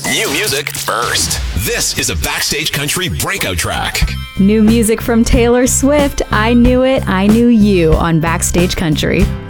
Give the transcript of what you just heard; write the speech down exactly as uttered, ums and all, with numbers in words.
New music first. This is a Backstage Country breakout track. New music from Taylor Swift, I Knew It, I Knew You on Backstage Country.